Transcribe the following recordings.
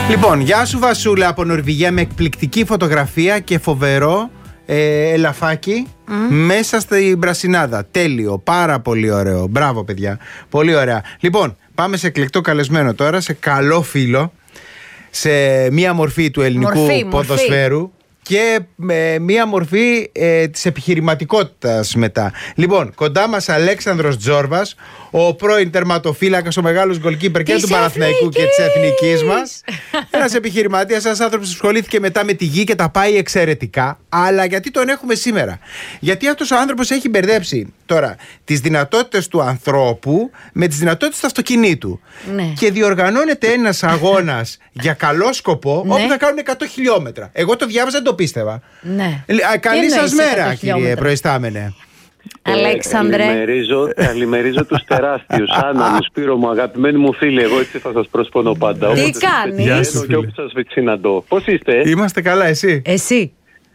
Λοιπόν, γεια σου Βασούλα από Νορβηγία με εκπληκτική φωτογραφία και φοβερό ελαφάκι μέσα στην πρασινάδα. Τέλειο, πάρα πολύ ωραίο. Μπράβο παιδιά, πολύ ωραία. Λοιπόν, πάμε σε εκλεκτό καλεσμένο τώρα, σε καλό φίλο, σε μία μορφή του ελληνικού ποδοσφαίρου και μία μορφή της επιχειρηματικότητας μετά. Λοιπόν, κοντά μας Αλέξανδρος Τζόρβας, ο πρώην τερματοφύλακας, ο μεγάλος γκολκίπερ και του Παναθηναϊκού και της εθνικής μας. Ένας επιχειρηματίας, ένας άνθρωπος που ασχολήθηκε μετά με τη γη και τα πάει εξαιρετικά. Αλλά γιατί τον έχουμε σήμερα? Γιατί αυτός ο άνθρωπος έχει μπερδέψει τώρα τις δυνατότητες του ανθρώπου με τις δυνατότητες του αυτοκινήτου. Ναι. Και διοργανώνεται ένας αγώνας για καλό σκοπό, όπου θα κάνουν 100 χιλιόμετρα. Εγώ το διάβαζα, δεν το πίστευα. Ναι. Καλή σας μέρα, κύριε προϊστάμενε. Αλέξανδρε. Καλημερίζω τους τεράστιους. Άννα μου, Σπύρο μου, αγαπημένοι μου φίλοι. Εγώ έτσι θα σας προσπονώ πάντα. Τι κάνεις? Και όπου σας συναντώ. Πώς είστε? Είμαστε καλά, εσύ?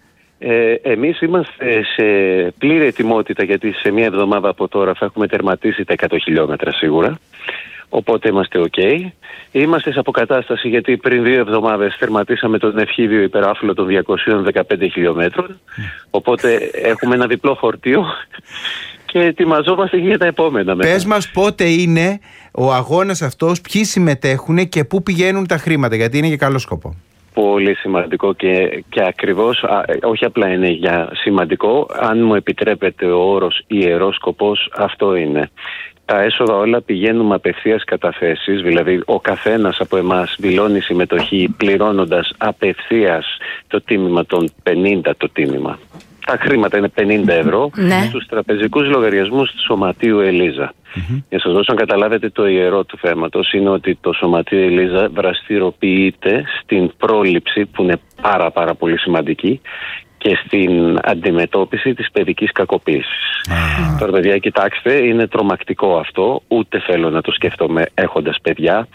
Εμείς είμαστε σε πλήρη ετοιμότητα, γιατί σε μία εβδομάδα από τώρα θα έχουμε τερματίσει τα 100 χιλιόμετρα σίγουρα. Οπότε είμαστε ok. Είμαστε σε αποκατάσταση, γιατί πριν 2 εβδομάδες τερματίσαμε τον ευχήδιο υπεράφλο των 215 χιλιόμετρων. Οπότε έχουμε ένα διπλό φορτίο και ετοιμαζόμαστε για τα επόμενα μετά. Πες μας πότε είναι ο αγώνας αυτός, ποιοι συμμετέχουν και πού πηγαίνουν τα χρήματα, γιατί είναι για καλό σκοπό. Πολύ σημαντικό και ακριβώς, όχι απλά είναι για σημαντικό, αν μου επιτρέπετε ο όρος ιερός σκοπός, αυτό είναι. Τα έσοδα όλα πηγαίνουν με απευθείας καταθέσεις, δηλαδή ο καθένας από εμάς δηλώνει συμμετοχή πληρώνοντας απευθείας το τίμημα των 50 το τίμημα. Τα χρήματα είναι 50 ευρώ στους τραπεζικούς λογαριασμούς του Σωματείου Ελίζα. Για να σας δώσω να καταλάβετε το ιερό του θέματος, είναι ότι το Σωματείο Ελίζα δραστηριοποιείται στην πρόληψη, που είναι πάρα πολύ σημαντική, και στην αντιμετώπιση της παιδικής κακοποίησης. Τώρα παιδιά, κοιτάξτε, είναι τρομακτικό αυτό, ούτε θέλω να το σκέφτομαι έχοντας παιδιά,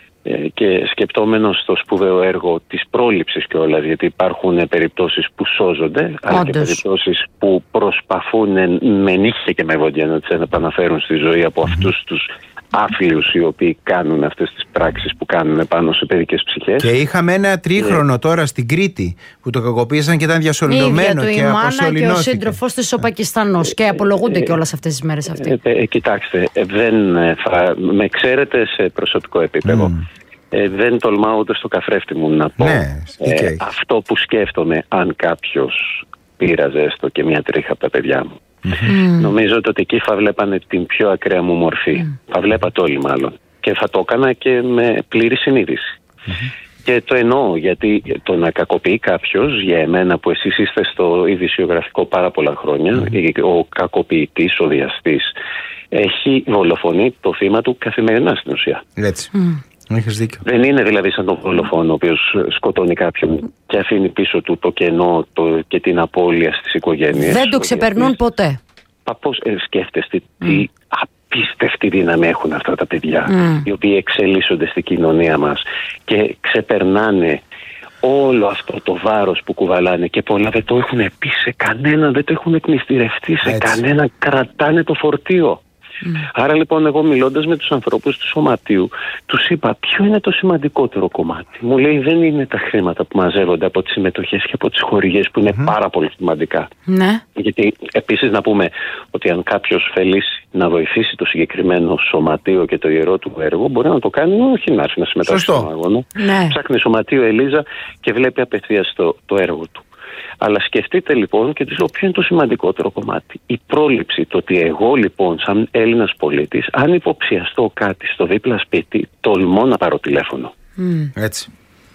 και σκεπτόμενος το σπουδαίο έργο της πρόληψης κιόλας, γιατί υπάρχουν περιπτώσεις που σώζονται, αλλά και περιπτώσεις που προσπαθούν με νύχια και με βόντια να τις επαναφέρουν στη ζωή από αυτούς τους άφλιους οι οποίοι κάνουν αυτές τις πράξεις που κάνουν πάνω σε παιδικές ψυχές. Και είχαμε ένα τρίχρονο τώρα στην Κρήτη που το κακοποίησαν και ήταν διασωληνωμένο και αποσωληνώθηκε. Και ο σύντροφός της ο Πακιστανός και απολογούνται κιόλας αυτές τις μέρες αυτοί. Κοιτάξτε, με ξέρετε σε προσωπικό επίπεδο. Δεν τολμάω ούτε στο καθρέφτη μου να πω αυτό που σκέφτομαι αν κάποιος πείραζε έστω και μια τρίχα από τα παιδιά μου. Νομίζω ότι εκεί θα βλέπανε την πιο ακραία μου μορφή. Θα βλέπατε όλοι μάλλον. Και θα το έκανα και με πλήρη συνείδηση. Και το εννοώ, γιατί το να κακοποιεί κάποιος, για εμένα που εσείς είστε στο ειδησιογραφικό πάρα πολλά χρόνια, ο κακοποιητής, ο διαστής, έχει δολοφονεί το θύμα του καθημερινά στην ουσία. Έτσι. Έχεις δίκιο. Δεν είναι δηλαδή σαν τον δολοφόνο ο οποίος σκοτώνει κάποιον και αφήνει πίσω του το κενό και την απώλεια στις οικογένειες. Δεν το ξεπερνούν ποτέ. Πώς σκέφτεστε τι απίστευτη δύναμη έχουν αυτά τα παιδιά, οι οποίοι εξελίσσονται στην κοινωνία μας και ξεπερνάνε όλο αυτό το βάρος που κουβαλάνε, και πολλά δεν το έχουν πει σε κανέναν, δεν το έχουν εκμυστηρευτεί σε κανέναν, κρατάνε το φορτίο. Άρα λοιπόν, εγώ μιλώντας με τους ανθρώπους του Σωματείου, τους είπα ποιο είναι το σημαντικότερο κομμάτι. Μου λέει δεν είναι τα χρήματα που μαζεύονται από τις συμμετοχές και από τις χορηγίες, που είναι πάρα πολύ σημαντικά. Γιατί επίσης να πούμε ότι αν κάποιος θελήσει να βοηθήσει το συγκεκριμένο σωματείο και το ιερό του έργο, μπορεί να το κάνει, όχι να έρθει να συμμετάσχει στον αγώνα. Ψάχνει Σωματείο Ελίζα και βλέπει απευθείας το έργο του. Αλλά σκεφτείτε λοιπόν, και τους λέω ποιο είναι το σημαντικότερο κομμάτι. Η πρόληψη, το ότι εγώ λοιπόν σαν Έλληνας πολίτης, αν υποψιαστώ κάτι στο δίπλα σπίτι, τολμώ να πάρω τηλέφωνο. Έτσι.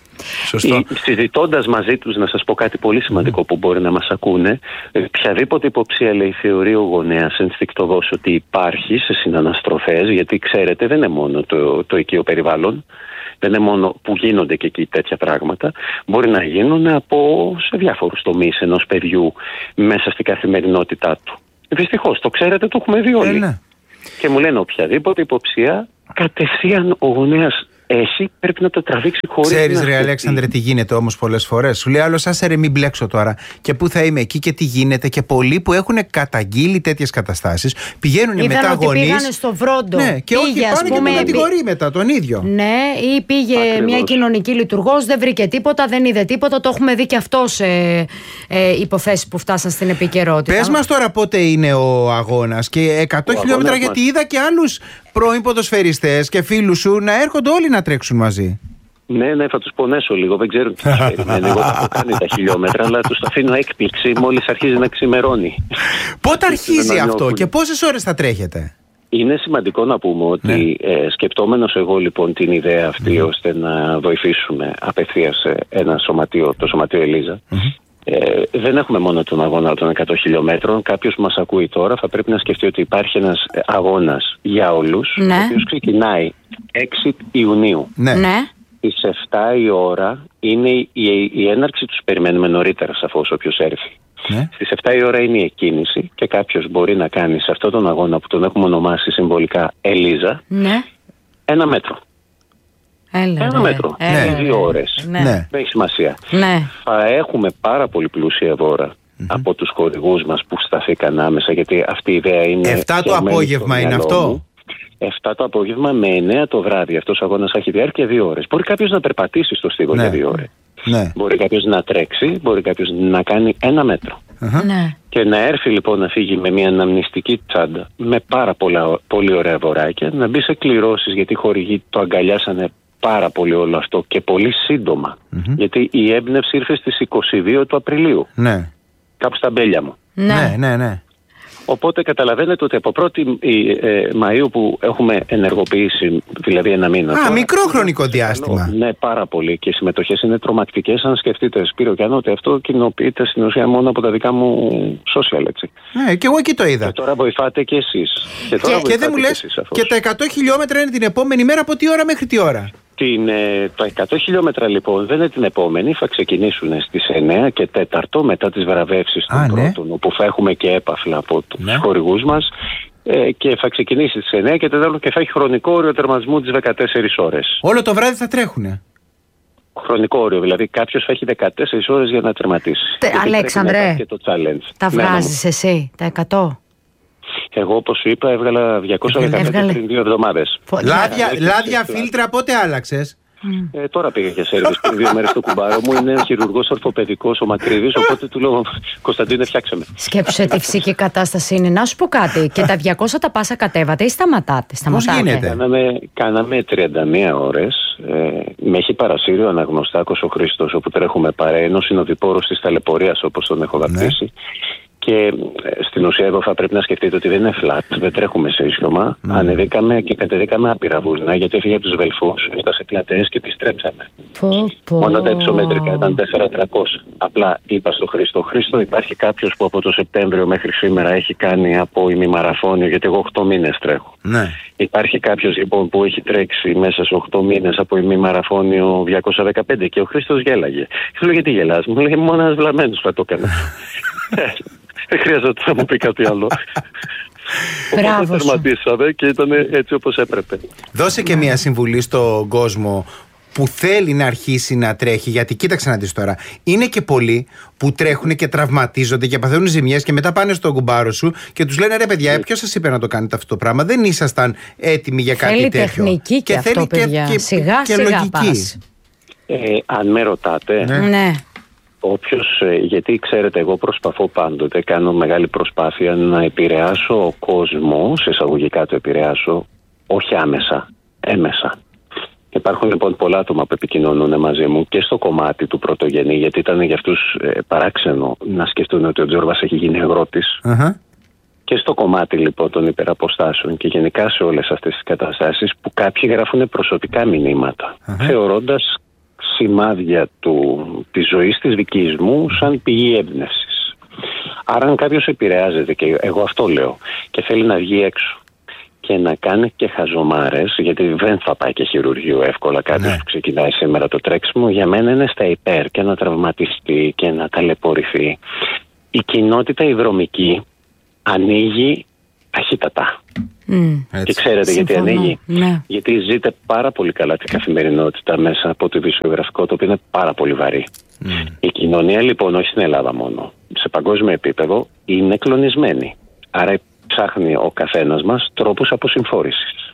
Σωστό. Συζητώντας μαζί τους, να σας πω κάτι πολύ σημαντικό που μπορεί να μας ακούνε, οποιαδήποτε υποψία λέει θεωρεί ο γονέας ενστικτωδώς ότι υπάρχει σε συναναστροφές, γιατί ξέρετε δεν είναι μόνο το οικείο περιβάλλον, δεν είναι μόνο που γίνονται και εκεί τέτοια πράγματα, μπορεί να γίνουν σε διάφορους τομείς ενός παιδιού μέσα στην καθημερινότητά του. Δυστυχώς, το ξέρετε, το έχουμε δει όλοι. Και μου λένε οποιαδήποτε υποψία, κατευθείαν ο γονέας εσύ πρέπει να το τραβήξει χωρίς. Ξέρεις, ρε Αλέξανδρε, τι γίνεται όμως πολλές φορές. Σου λέει άλλος, άσε ρε, μην μπλέξω τώρα. Και πού θα είμαι εκεί και τι γίνεται. Και πολλοί που έχουν καταγγείλει τέτοιες καταστάσεις πηγαίνουν μετά γονείς. Πήγανε στο Βρόντο. Ναι, και όχι, πάνε και τον κατηγορεί μετά τον ίδιο. Ναι, ή πήγε μια κοινωνική λειτουργός, δεν βρήκε τίποτα, δεν είδε τίποτα. Το έχουμε δει και αυτό σε υποθέσεις που φτάσαν στην επικαιρότητα. Πες μας τώρα πότε είναι ο αγώνας και 100 χιλιόμετρα, γιατί είδα και άλλους πρώην ποδοσφαιριστές και φίλους σου να έρχονται όλοι να τρέξουν μαζί. Ναι, θα τους πονέσω λίγο, δεν ξέρω τι τους περιμένει. Εγώ θα έχω κάνει τα χιλιόμετρα, αλλά τους αφήνω έκπληξη μόλις αρχίζει να ξημερώνει. Πότε αρχίζει αυτό και πόσες ώρες θα τρέχετε? Είναι σημαντικό να πούμε ότι σκεπτόμενος εγώ λοιπόν την ιδέα αυτή ώστε να βοηθήσουμε απευθείας ένα σωματείο, το Σωματείο Ελίζα, δεν έχουμε μόνο τον αγώνα των 100 χιλιόμετρων. Κάποιος που μας ακούει τώρα θα πρέπει να σκεφτεί ότι υπάρχει ένας αγώνας για όλους, ο οποίος ξεκινάει 6 Ιουνίου. Ναι. Στις 7 η ώρα είναι η έναρξη, τους περιμένουμε νωρίτερα σαφώς όποιος έρθει. Ναι. Στις 7 η ώρα είναι η εκκίνηση και κάποιος μπορεί να κάνει σε αυτόν τον αγώνα που τον έχουμε ονομάσει συμβολικά Ελίζα, ένα μέτρο. Ένα μέτρο. 2 ώρες. Ναι. Δεν έχει σημασία. Ναι. Θα έχουμε πάρα πολύ πλούσια δώρα από τους χορηγούς μας που σταθήκαν άμεσα, γιατί αυτή η ιδέα είναι. 7 το απόγευμα είναι αυτό? 7 το απόγευμα με 9 το βράδυ. Αυτός ο αγώνας έχει διάρκεια 2 ώρες. Μπορεί κάποιος να περπατήσει στο στίβο για 2 ώρες. Ναι. Μπορεί κάποιος να τρέξει, μπορεί κάποιος να κάνει ένα μέτρο. Ναι. Και να έρθει λοιπόν να φύγει με μια αναμνηστική τσάντα με πάρα πολύ ωραία βοράκια, να μπει σε κληρώσεις, γιατί οι χορηγοί το αγκαλιάσανε πάρα πολύ όλο αυτό και πολύ σύντομα. Γιατί η έμπνευση ήρθε στις 22 του Απριλίου. Ναι. Κάπου στα μπέλια μου. Ναι. Οπότε καταλαβαίνετε ότι από 1η Μαΐου που έχουμε ενεργοποιήσει, δηλαδή ένα μήνα. Μικρό χρονικό διάστημα. Ναι, πάρα πολύ. Και οι συμμετοχές είναι τρομακτικές. Αν σκεφτείτε, Σπύρο και Άννα, ότι αυτό κοινοποιείται στην ουσία μόνο από τα δικά μου social, έτσι. Ναι, και εγώ εκεί το είδα. Και τώρα βοηθάτε και εσείς. Και δεν μου λες, και τα 100 χιλιόμετρα είναι την επόμενη μέρα, από τι ώρα μέχρι τι ώρα? Τα 100 χιλιόμετρα λοιπόν δεν είναι την επόμενη, θα ξεκινήσουν στις 9 και 4 μετά τις βραβεύσεις των πρώτων, όπου θα έχουμε και έπαφλα από τους χορηγούς μας, και θα ξεκινήσει στις 9 και 4 και θα έχει χρονικό όριο τερματισμού τις 14 ώρες. Όλο το βράδυ θα τρέχουνε? Χρονικό όριο, δηλαδή κάποιος θα έχει 14 ώρες για να τερματίσει. Αλέξανδρε, και το challenge. Τα βγάζεις εσύ τα 100? Εγώ, όπως σου είπα, έβγαλα 215 πριν 2 εβδομάδες. Λάδια, φίλτρα, πότε άλλαξες? Τώρα πήγα για σέρβις πριν 2 μέρες στο κουμπάρο μου. Είναι χειρουργός ορθοπαιδικός ο Μακρύδης, οπότε του λέω, Κωνσταντίνε, φτιάξε με. Σκέψου τι φυσική κατάσταση είναι. Να σου πω κάτι, και τα 200 τα πάσα κατέβατε ή σταματάτε? Πώς γίνεται? Κάναμε 31 ώρες. Με έχει παρασύρει ο Αναγνωστάκος ο Χρήστος, όπου τρέχουμε παρέα, είναι ο συνοδοιπόρος της ταλαιπωρίας, όπως τον έχω βαπτίσει. Και στην ουσία εδώ θα πρέπει να σκεφτείτε ότι δεν είναι flat, δεν τρέχουμε σε ίσιωμα. Ανεβήκαμε και κατεβήκαμε άπειρα βουνά, γιατί έφυγε από τους Βελφούς, έφτασε πλατείες και επιστρέψαμε. Μόνο τα υψομετρικά ήταν 4.300. Απλά είπα στο Χρήστο, υπάρχει κάποιος που από το Σεπτέμβριο μέχρι σήμερα έχει κάνει από ημιμαραθώνιο, γιατί εγώ 8 μήνες τρέχω. Ναι. Υπάρχει κάποιος λοιπόν που έχει τρέξει μέσα σε 8 μήνες από ημιμαραθώνιο 215, και ο Χρήστος γέλαγε. Του λέω, γιατί γελάς? Μου λέει, μόνο ένας βλαμμένος θα το έκανε. Δεν χρειάζεται να μου πει κάτι άλλο. Οπότε τερματίσαμε και ήταν έτσι όπως έπρεπε. Δώσε και μια συμβουλή στον κόσμο που θέλει να αρχίσει να τρέχει, γιατί κοίταξε να δεις τώρα, είναι και πολλοί που τρέχουν και τραυματίζονται και παθαίνουν ζημιές και μετά πάνε στον κουμπάρο σου και τους λένε, ρε παιδιά, ποιος σας είπε να το κάνετε αυτό το πράγμα? Δεν ήσασταν έτοιμοι για κάτι θέλει τέτοιο. Θέλει τεχνική και αυτό, παιδιά. Σιγά λογική. Αν με ρωτάτε, ναι. Όποιος, γιατί ξέρετε, εγώ προσπαθώ πάντοτε, κάνω μεγάλη προσπάθεια να επηρεάσω ο κόσμο, σε εισαγωγικά το επηρεάσω, όχι άμεσα, έμεσα. Υπάρχουν λοιπόν πολλά άτομα που επικοινωνούν μαζί μου και στο κομμάτι του πρωτογενή, γιατί ήταν για αυτούς παράξενο να σκεφτούν ότι ο Τζόρβας έχει γίνει αγρότης. Και στο κομμάτι λοιπόν των υπεραποστάσεων και γενικά σε όλες αυτές τις καταστάσεις που κάποιοι γράφουν προσωπικά μηνύματα, θεωρώντας σημάδια της ζωής της δικής μου σαν πηγή έμπνευσης. Άρα αν κάποιος επηρεάζεται, και εγώ αυτό λέω, και θέλει να βγει έξω και να κάνει και χαζομάρες, γιατί δεν θα πάει και χειρουργείο εύκολα κάποιος που ξεκινάει σήμερα το τρέξιμο, για μένα είναι στα υπέρ, και να τραυματιστεί και να ταλαιπωρηθεί. Η κοινότητα η δρομική ανοίγει ταχύτατα. Και ξέρετε γιατί ανοίγει? Γιατί ζείτε πάρα πολύ καλά την καθημερινότητα μέσα από το ειδησιογραφικό, το οποίο είναι πάρα πολύ βαρύ. Η κοινωνία λοιπόν, όχι στην Ελλάδα μόνο, σε παγκόσμιο επίπεδο είναι κλονισμένη. Άρα ψάχνει ο καθένας μας τρόπους αποσυμφόρησης.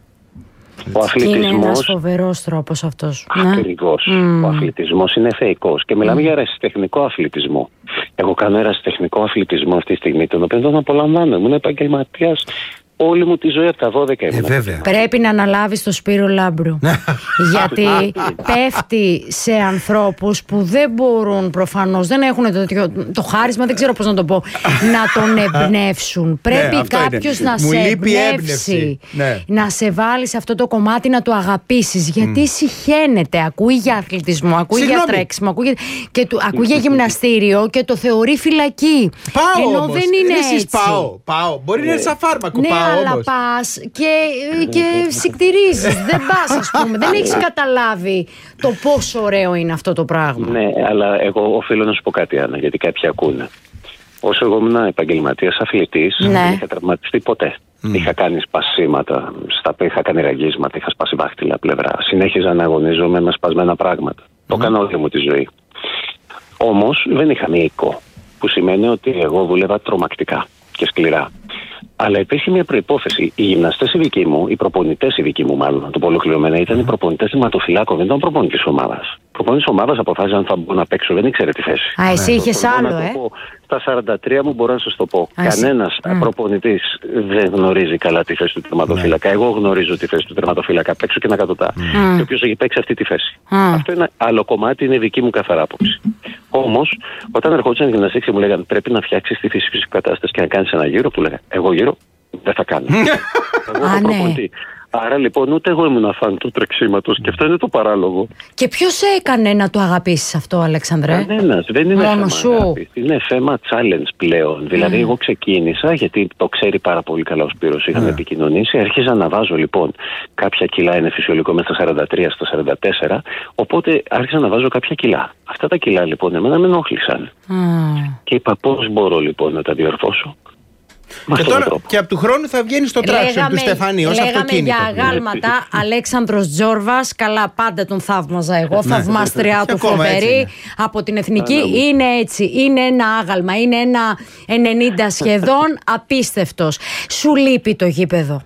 Ο αθλητισμός είναι ένας φοβερός τρόπος αυτός. Ακριβώς. Ο αθλητισμός είναι θεϊκός. Και μιλάμε για ερασιτεχνικό αθλητισμό. Εγώ κάνω ερασιτεχνικό αθλητισμό αυτή τη στιγμή, τον οποίο τον απολαμβάνω. Ήμουν επαγγελματίας όλη μου τη ζωή από τα 12 βέβαια. Πρέπει να αναλάβεις το Σπύρο Λάμπρου. Γιατί πέφτει σε ανθρώπους που δεν μπορούν, προφανώς δεν έχουν το χάρισμα, δεν ξέρω πώς να το πω, να τον εμπνεύσουν. Πρέπει κάποιος να σε εμπνεύσει, να σε βάλει σε αυτό το κομμάτι, να το αγαπήσεις. Γιατί συχαίνεται, ακούει για αθλητισμό, ακούει για τρέξιμο, ακούει για γυμναστήριο και το θεωρεί φυλακή. Πάω ενώ όμως. Δεν είναι έτσι. Πάω. Μπορεί να είναι σαν φάρμακο. Αλλά πας και συκτηρίζεις. Δεν πας, ας πούμε. Δεν έχεις καταλάβει το πόσο ωραίο είναι αυτό το πράγμα. Ναι, αλλά εγώ οφείλω να σου πω κάτι, Άννα, γιατί κάποιοι ακούνε. Όσο εγώ ήμουν επαγγελματίας αθλητής, δεν είχα τραυματιστεί ποτέ. Είχα κάνει σπασίματα, είχα κάνει ραγίσματα, είχα σπάσει δάχτυλα πλευρά. Συνέχιζα να αγωνίζομαι με σπασμένα πράγματα. Το έκανα όλη μου τη ζωή. Όμως δεν είχα μυϊκό, που σημαίνει ότι εγώ δούλευα τρομακτικά και σκληρά. Αλλά υπήρχε μια προϋπόθεση. Οι γυμναστές οι δικοί μου, οι προπονητές οι δικοί μου, μάλλον, το πω ολοκληρωμένα, ήταν οι προπονητές τερματοφυλάκων, δεν ήταν προπονητής ομάδας. Προπονητής ομάδας αποφάσιζαν αν θα μπορώ να παίξω, δεν ήξερε τη θέση. Εσύ είχες άλλο, Στα 43 μου μπορώ να σας το πω. Κανένας προπονητής δεν γνωρίζει καλά τη θέση του τερματοφύλακα. Εγώ γνωρίζω τη θέση του τερματοφύλακα, παίξω και ένα κατωτά. Και όποιος έχει παίξει αυτή τη θέση. Αυτό είναι άλλο κομμάτι, είναι δική μου καθαρά άποψη. Όμως, όταν ερχόντουσαν οι γυμναστές και μου λέγανε πρέπει να φτιάξεις τη φυσική κατάσταση και να κάνεις ένα γύρο, που λέγανε εγώ γύρο δεν θα κάνω. Εγώ έχω προπονητή. Άρα λοιπόν ούτε εγώ ήμουν φαν του τρεξίματος και αυτό είναι το παράλογο. Και ποιος έκανε να το αγαπήσεις αυτό, Αλέξανδρε? Κανένας, δεν είναι θέμα αγάπης, είναι θέμα challenge πλέον. Δηλαδή εγώ ξεκίνησα, γιατί το ξέρει πάρα πολύ καλά ο Σπύρος, είχαμε επικοινωνήσει, άρχιζα να βάζω λοιπόν κάποια κιλά, είναι φυσιολογικό μέσα στα 43, στα 44, οπότε άρχισα να βάζω κάποια κιλά. Αυτά τα κιλά λοιπόν εμένα με ενόχλησαν. Και είπα πώς μπορώ λοιπόν να τα διορθώσω. Και τώρα και από του χρόνου θα βγαίνει στο τράξιο του Στεφανίου ως αυτοκίνητο. Λέγαμε για αγάλματα. Αλέξανδρος Τζόρβας, καλά, πάντα τον θαύμαζα εγώ. Θαυμάστριά του, φοβερή. Από την Εθνική είναι έτσι. Είναι ένα άγαλμα. Είναι ένα 90 σχεδόν. Απίστευτος. Σου λείπει το γήπεδο?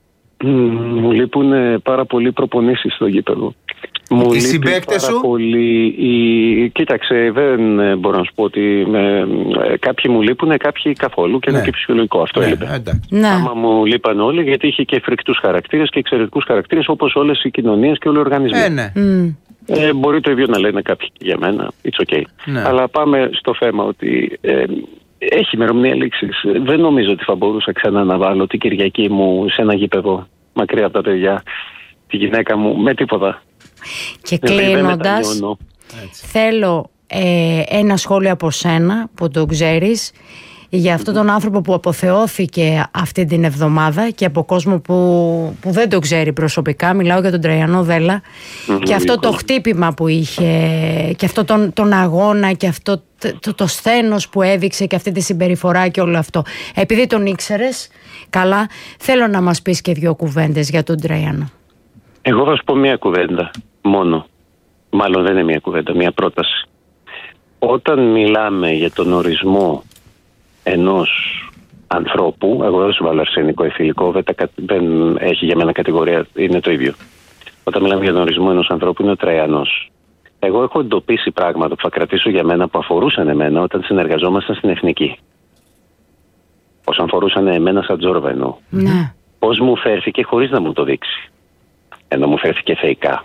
Μου λείπουν πάρα πολλοί προπονήσεις στο γήπεδο. Οι συμπαίκτες σου? Κοίταξε, δεν μπορώ να σου πω ότι κάποιοι μου λείπουν, κάποιοι καθόλου και είναι και φυσιολογικό αυτό. Άμα μου λείπαν όλοι, γιατί είχε και φρικτούς χαρακτήρες και εξαιρετικούς χαρακτήρες όπως όλες οι κοινωνίες και όλοι οι οργανισμοί. Μπορεί το ίδιο να λένε κάποιοι για μένα, it's okay. Αλλά πάμε στο θέμα ότι έχει ημερομηνία λήξης. Δεν νομίζω ότι θα μπορούσα ξανά να βάλω την Κυριακή μου σε ένα γήπεδο μακριά από τα παιδιά, τη γυναίκα μου, με τίποτα. Και κλείνοντας, θέλω ένα σχόλιο από σένα που το ξέρεις για αυτόν τον άνθρωπο που αποθεώθηκε αυτή την εβδομάδα και από κόσμο που δεν το ξέρει προσωπικά. Μιλάω για τον Τραϊανό Δέλα και αυτό το χτύπημα που είχε και αυτό τον αγώνα και αυτό το σθένος που έδειξε και αυτή τη συμπεριφορά και όλο αυτό. Επειδή τον ήξερες καλά, θέλω να μας πεις και δύο κουβέντες για τον Τραϊανό. Εγώ θα σου πω μία κουβέντα μόνο. Μάλλον δεν είναι μία κουβέντα, μία πρόταση. Όταν μιλάμε για τον ορισμό ενός ανθρώπου, εγώ δεν σου βάλω αρσενικό, εθιλικό, δεν έχει για μένα κατηγορία, είναι το ίδιο. Όταν μιλάμε για τον ορισμό ενός ανθρώπου είναι ο Τραϊανός. Εγώ έχω εντοπίσει πράγματα που θα κρατήσω για μένα που αφορούσαν εμένα όταν συνεργαζόμασταν στην Εθνική. Πώς αφορούσαν εμένα σαν Τζόρβα εννοώ. Πώς μου φέρθηκε χωρίς να μου το δείξει. Ενώ μου φέρθηκε θεϊκά.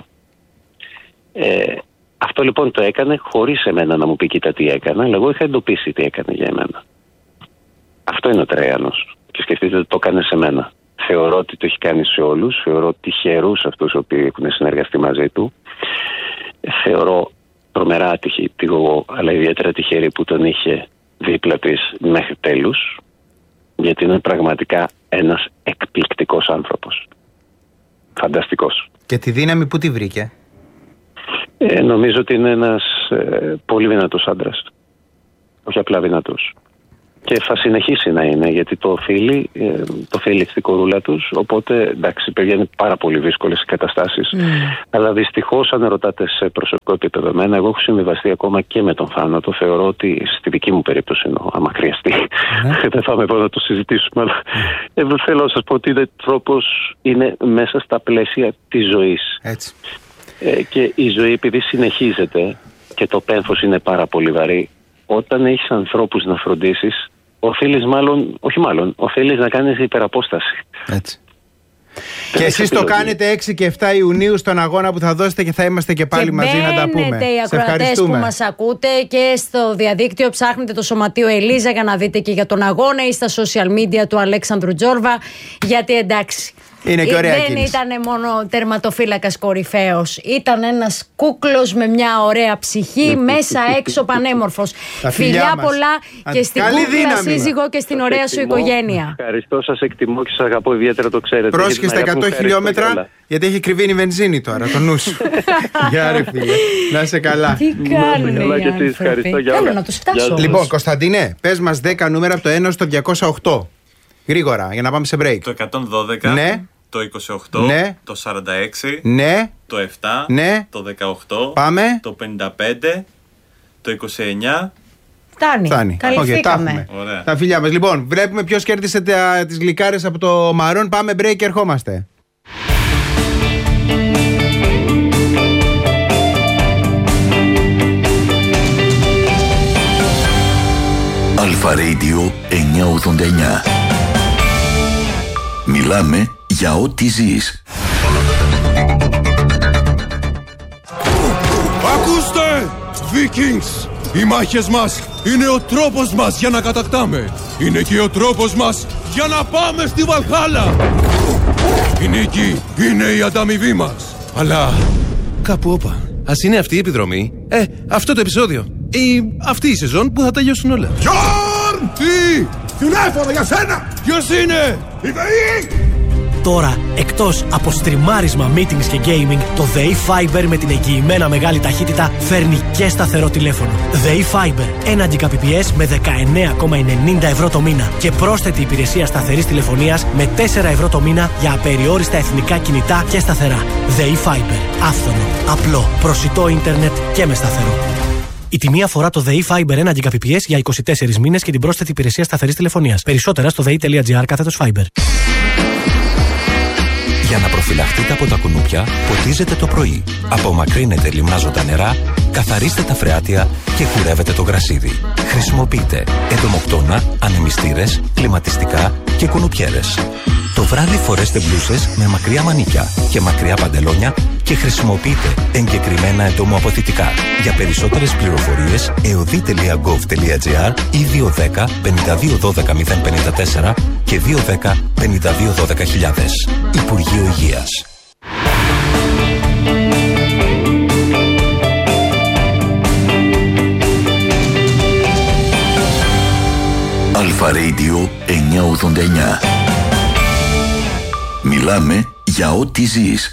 Αυτό λοιπόν το έκανε χωρίς εμένα να μου πει κοίτα τι έκανα, αλλά εγώ είχα εντοπίσει τι έκανε για εμένα. Αυτό είναι ο Τραϊανός. Και σκεφτείτε ότι το έκανε σε μένα. Θεωρώ ότι το έχει κάνει σε όλους. Θεωρώ τυχερούς αυτούς οι οποίοι έχουν συνεργαστεί μαζί του. Θεωρώ τρομερά άτυχη, αλλά ιδιαίτερα τυχερή που τον είχε δίπλα της μέχρι τέλους. Γιατί είναι πραγματικά ένας εκπληκτικός άνθρωπος. Φανταστικός. Και τη δύναμη που τη βρήκε? Νομίζω ότι είναι ένας πολύ δυνατός άντρας. Όχι απλά δυνατός. Και θα συνεχίσει να είναι, γιατί το οφείλει στη κορούλα τους. Οπότε εντάξει, οι παιδιά είναι πάρα πολύ δύσκολες οι καταστάσεις. Αλλά δυστυχώς, αν ρωτάτε σε προσωπικό επίπεδο εμένα, εγώ έχω συμβιβαστεί ακόμα και με τον θάνατο. Θεωρώ ότι στη δική μου περίπτωση εννοώ, άμα χρειαστεί, δεν θα είμαι εδώ να το συζητήσουμε. Αλλά θέλω να σας πω ότι είναι μέσα στα πλαίσια της ζωής. Έτσι. Και η ζωή, επειδή συνεχίζεται και το πένθος είναι πάρα πολύ βαρύ, όταν έχεις ανθρώπους να φροντίσεις, οφείλεις να κάνεις υπεραπόσταση. Έτσι. Και εσείς το κάνετε 6 και 7 Ιουνίου στον αγώνα που θα δώσετε και θα είμαστε και πάλι μαζί να τα πούμε. Και οι ακροατές που μας ακούτε και στο διαδίκτυο ψάχνετε το Σωματείο Ελίζα για να δείτε και για τον αγώνα ή στα social media του Αλέξανδρου Τζόρβα, γιατί εντάξει. Είναι και ωραία δεν κίνηση. Ήταν μόνο τερματοφύλακας κορυφαίος. Ήταν ένας κούκλος με μια ωραία ψυχή, μέσα έξω πανέμορφος. Φιλιά πολλά και στην κούκλα σύζυγο και στην ωραία σου οικογένεια. Ευχαριστώ, σας εκτιμώ και σας αγαπώ ιδιαίτερα, το ξέρετε. Πρόσεχε στα 100 χιλιόμετρα, γιατί έχει κρυβίνει βενζίνη τώρα, το νου σου. Γεια ρε φίλε, να είσαι καλά. Τι κάνουνε οι άνθρωποι. Θέλω να τους φτάσω. Λοιπόν, Κωνσταντίνε, πες μας 10 νούμερα από το 1 στο 208. Γρήγορα, για να πάμε σε break. Το 112, ναι. Το 28, ναι. Το 46, ναι. Το 7, ναι. Το 18, πάμε. Το 55, το 29. Φτάνει. Καλυφθήκαμε. Τα φιλιά μας. Λοιπόν, βλέπουμε ποιος κέρδισε τις γλυκάρες από το Μαρόν. Πάμε break και ερχόμαστε. Αλφα Radio 989. Μιλάμε για ό,τι ζεις. Ακούστε! Vikings! Οι μάχες μας είναι ο τρόπος μας για να κατακτάμε. Είναι και ο τρόπος μας για να πάμε στη Βαλχάλα. Η νίκη είναι η ανταμοιβή μας. Αλλά κάπου όπα. Ας είναι αυτή η επιδρομή, αυτό το επεισόδιο ή αυτή η σεζόν που θα τελειώσουν όλα. Γιόρν! Τι! Τηλέφωνο για σένα! Ποιος είναι? Η ΔΕΗ! Τώρα, εκτός από στριμάρισμα, meetings και gaming, το ΔΕΗ Fiber με την εγγυημένα μεγάλη ταχύτητα φέρνει και σταθερό τηλέφωνο. ΔΕΗ Fiber, 1 Gbps με 19,90 ευρώ το μήνα και πρόσθετη υπηρεσία σταθερής τηλεφωνίας με 4 ευρώ το μήνα για απεριόριστα εθνικά κινητά και σταθερά. ΔΕΗ Fiber, άφθονο, απλό, προσιτό ίντερνετ και με σταθερό. Η τιμή αφορά το ΔΕΗ Fiber 1 Gbps για 24 μήνες και την πρόσθετη υπηρεσία σταθερής τηλεφωνίας. Περισσότερα στο dei.gr/Fiber. Για να προφυλαχτείτε από τα κουνούπια, ποτίζετε το πρωί. Απομακρύνετε λιμνάζοντα νερά, καθαρίστε τα φρεάτια και κουρεύετε το γρασίδι. Χρησιμοποιείτε εντομοκτώνα, ανεμιστήρες, κλιματιστικά και κουνουπιέρες. Το βράδυ φορέστε μπλούσες με μακριά μανίκια και μακριά παντελόνια και χρησιμοποιείτε εγκεκριμένα εντομοαποθητικά. Για περισσότερες πληροφορίες, eodi.gov.gr ή 210 52 12 054 και 210 52 12 χιλιάδες. Υπουργείο Υγείας. Αλφα Radio 989. Μιλάμε για ό,τι ζεις.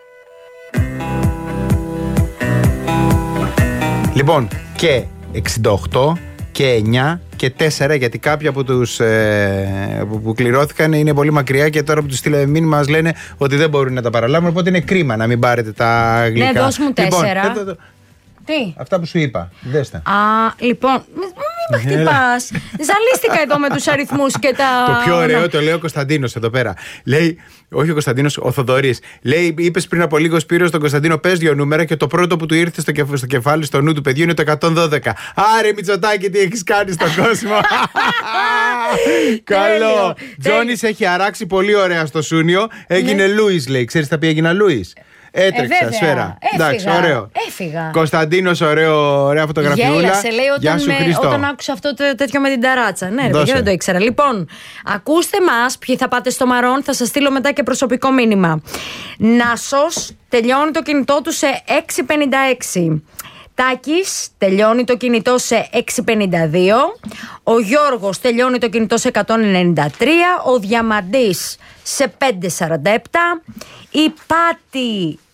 Λοιπόν, και 68 και 9 και 4, γιατί κάποιοι από τους που κληρώθηκαν είναι πολύ μακριά και τώρα που τους στείλαμε μήνυμα μας λένε ότι δεν μπορούν να τα παραλάβουν, οπότε είναι κρίμα να μην πάρετε τα γλυκά. Ναι, δώσ' μου 4. Λοιπόν, τι? Αυτά που σου είπα, δες τα. Λοιπόν, μην με χτυπάς. Ζαλίστηκα εδώ με τους αριθμούς και τα... Το πιο ωραίο το λέει ο Κωνσταντίνος εδώ πέρα. Λέει, όχι ο Κωνσταντίνος, ο Θοδωρής. Λέει, είπες πριν από λίγο, Σπύρο, στον Κωνσταντίνο, πες 2 νούμερα και το πρώτο που του ήρθε στο κεφάλι, στο νου του παιδιού είναι το 112. Άρε Μητσοτάκη, τι έχεις κάνει στον κόσμο. Καλό. Τζόνις έχει αράξει πολύ ωραία στο Σούνιο. Έγινε Λούις, λέει. Ξέρεις τα πει έγινα Λούις? Έτρεξα, σφαίρα. Εντάξει, ωραίο. Έφυγα. Κωνσταντίνος, ωραία φωτογραφιούλα. Γέλασε, λέει, όταν άκουσα αυτό το τέτοιο με την ταράτσα. Ναι, ρε, δεν το ήξερα. Λοιπόν, ακούστε μας, ποιοι θα πάτε στο Μαρόν, θα σας στείλω μετά και προσωπικό μήνυμα. Νάσος τελειώνει το κινητό του σε 6,56. Τάκης τελειώνει το κινητό σε 6,52. Ο Γιώργος τελειώνει το κινητό σε 193. Ο Διαμαντής σε 5,47. Η Πάτη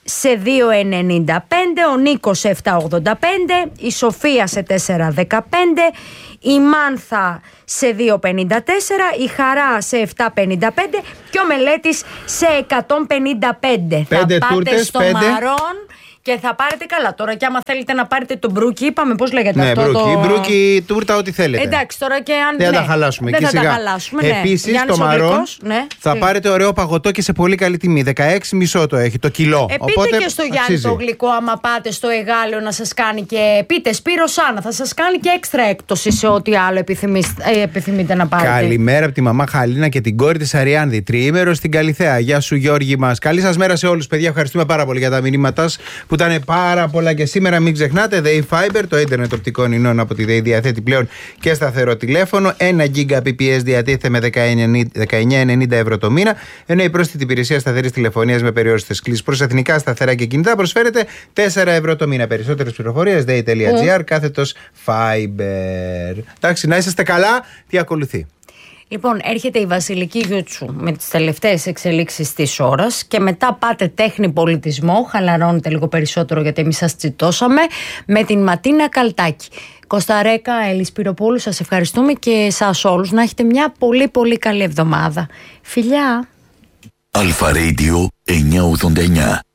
σε 2,95, ο Νίκος σε 7,85, η Σοφία σε 4,15, η Μάνθα σε 2,54, η Χαρά σε 7,55 και ο Μελέτης σε 155. Θα πάτε στο Μαρόν και θα πάρετε καλά. Τώρα και άμα θέλετε να πάρετε τον Μπρούκι, είπαμε πώς λέγεται αυτό. Μπρούκι, Μπρούκι, τούρτα, ό,τι θέλετε. Εντάξει, τώρα και αν δεν θα τα χαλάσουμε. Δεν θα τα χαλάσουμε. Επίσης, στο Μαρόν θα πάρετε ωραίο παγωτό και σε πολύ καλή τιμή. 16,5 το έχει το κιλό. Πείτε οπότε, και στο Γιάννη το γλυκό, άμα πάτε στο Εγάλεο να σας κάνει και πείτε Σπύρο Σάνα, θα σας κάνει και έξτρα έκπτωση σε ό,τι άλλο επιθυμείτε να πάρετε. Καλημέρα από τη μαμά Χαλίνα και την κόρη της Αριάνδη. Τριήμερο στην Καλιθέα. Γεια σου, Γιώργη μας. Καλή σας μέρα σε όλους, παιδιά. Ευχαριστούμε πάρα πολύ για τα μηνύματά που ήταν πάρα πολλά και σήμερα. Μην ξεχνάτε, ΔΕΗ Fiber, το ίντερνετ οπτικών ινών από τη ΔΕΗ, διαθέτει πλέον και σταθερό τηλέφωνο. 1 Gbps διατίθεται με 19,90 ευρώ το μήνα, ενώ η πρόσθετη υπηρεσία σταθερής τηλεφωνίας με περιόριστες κλήσεις προς εθνικά σταθερά και κινητά προσφέρεται 4 ευρώ το μήνα. Περισσότερες πληροφορίες ΔΕΗ.gr κάθετος Fiber. Εντάξει, να είσαστε καλά. Τι ακολουθεί? Λοιπόν, έρχεται η Βασιλική Γιούτσου με τις τελευταίες εξελίξεις της ώρας και μετά πάτε τέχνη πολιτισμό, χαλαρώνετε λίγο περισσότερο γιατί εμείς σας τσιτώσαμε, με την Ματίνα Καλτάκη. Κωνσταρέκα, Έλλη Σπυροπούλου, σας ευχαριστούμε και εσάς όλους να έχετε μια πολύ πολύ καλή εβδομάδα. Φιλιά! Αλφα Radio 989.